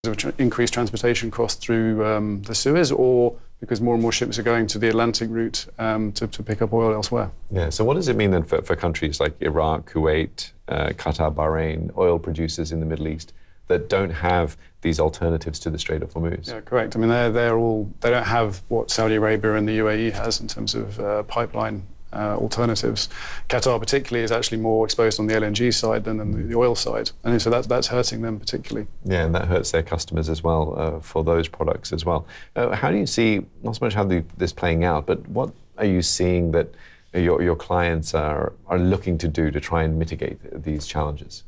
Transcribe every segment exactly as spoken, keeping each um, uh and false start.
of tr- increased transportation costs through um, the Suez, or because more and more ships are going to the Atlantic route um, to, to pick up oil elsewhere. Yeah, so what does it mean then for, for countries like Iraq, Kuwait, uh, Qatar, Bahrain, oil producers in the Middle East that don't have these alternatives to the Strait of Hormuz? Yeah, correct. I mean, they're, they're all, they don't have what Saudi Arabia and the U A E has in terms of uh, pipeline Uh, alternatives. Qatar particularly is actually more exposed on the L N G side than on the, the oil side, and so that's that's hurting them particularly. Yeah, and that hurts their customers as well uh, for those products as well. Uh, how do you see, not so much how the, this playing out, but what are you seeing that your your clients are are looking to do to try and mitigate these challenges?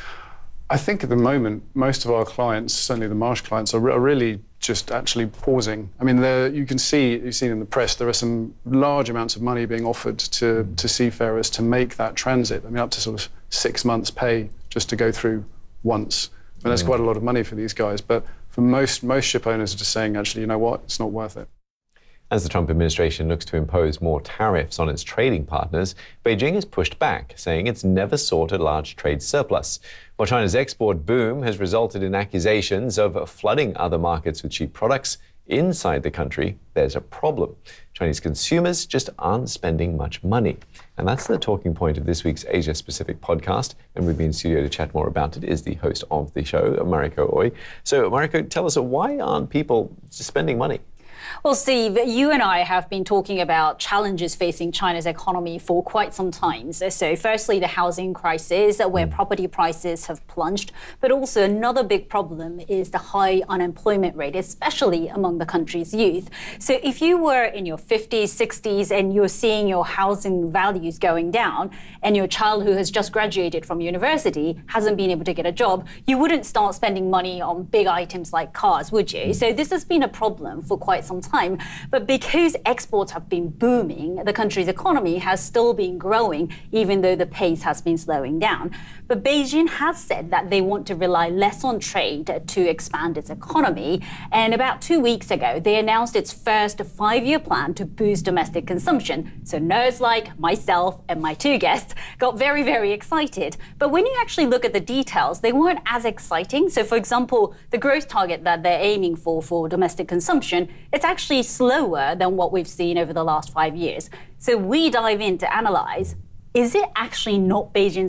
I think at the moment, most of our clients, certainly the Marsh clients, are, re- are really just actually pausing. I mean, there, you can see, you've seen in the press, there are some large amounts of money being offered to, to seafarers to make that transit. I mean, up to sort of six months' pay just to go through once. I mean, that's quite a lot of money for these guys. But for most most ship owners are just saying, actually, you know what, it's not worth it. As the Trump administration looks to impose more tariffs on its trading partners, Beijing has pushed back, saying it's never sought a large trade surplus. While China's export boom has resulted in accusations of flooding other markets with cheap products, inside the country, there's a problem. Chinese consumers just aren't spending much money. And that's the talking point of this week's Asia-Pacific podcast. And with me in studio to chat more about it is the host of the show, Mariko Ooi. So, Mariko, tell us, why aren't people spending money? Well, Steve, you and I have been talking about challenges facing China's economy for quite some time. So firstly, the housing crisis, where mm. property prices have plunged. But also another big problem is the high unemployment rate, especially among the country's youth. So if you were in your fifties, sixties, and you're seeing your housing values going down, and your child who has just graduated from university hasn't been able to get a job, you wouldn't start spending money on big items like cars, would you? So this has been a problem for quite some time. But because exports have been booming, the country's economy has still been growing, even though the pace has been slowing down. But Beijing has said that they want to rely less on trade to expand its economy. And about two weeks ago, they announced its first five-year plan to boost domestic consumption. So nerds like myself and my two guests got very, very excited. But when you actually look at the details, they weren't as exciting. So for example, the growth target that they're aiming for for domestic consumption, it's actually slower than what we've seen over the last five years. So we dive in to analyze, is it actually not Beijing's